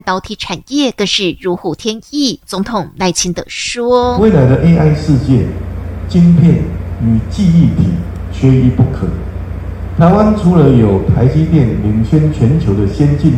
导体产业更是如虎添翼。总统赖清德说：“ 未来的 AI 世界，晶片与记忆体缺一不可。台湾除了有台积电领先全球的先进